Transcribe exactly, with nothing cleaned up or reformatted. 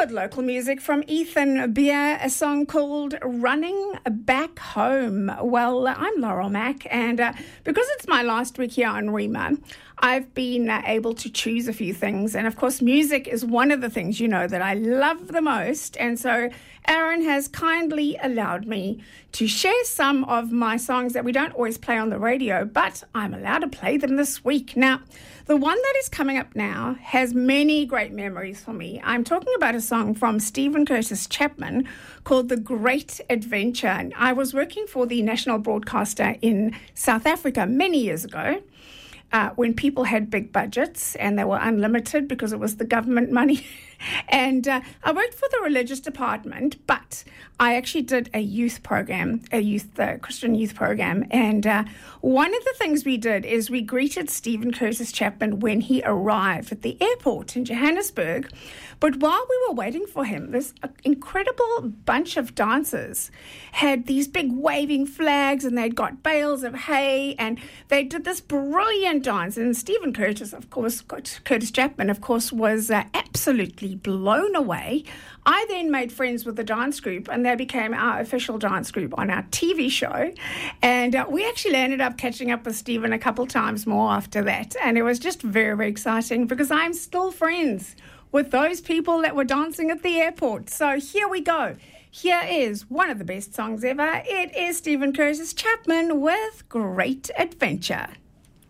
good local music from Ethan Beer, a song called Running Back Home. Well, I'm Laurel Mack, and uh, because it's my last week here on Rima, I've been uh, able to choose a few things. And of course, music is one of the things, you know, that I love the most. And so Aaron has kindly allowed me to share some of my songs that we don't always play on the radio, but I'm allowed to play them this week. Now, the one that is coming up now has many great memories for me. I'm talking about a song from Stephen Curtis Chapman called The Great Adventure. And I was working for the national broadcaster in South Africa many years ago. Uh, when people had big budgets and they were unlimited because it was the government money. And uh, I worked for the religious department, but I actually did a youth program, a youth uh, Christian youth program. And uh, one of the things we did is we greeted Stephen Curtis Chapman when he arrived at the airport in Johannesburg. But while we were waiting for him, this incredible bunch of dancers had these big waving flags, and they'd got bales of hay, and they did this brilliant dance. And Stephen Curtis, of course, Curtis Chapman, of course, was uh, absolutely blown away. I then made friends with the dance group, and they became our official dance group on our T V show. And uh, we actually ended up catching up with Stephen a couple times more after that. And it was just very, very exciting because I'm still friends with those people that were dancing at the airport. So here we go. Here is one of the best songs ever. It is Stephen Curtis Chapman with Great Adventure.